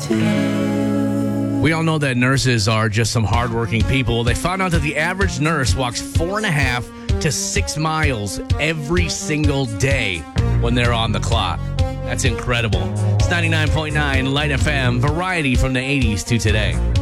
We all know that nurses are just some hardworking people. They found out that the average nurse walks 4.5 to 6 miles every single day when they're on the clock. That's incredible. It's 99.9 Light FM, variety from the 80s to today.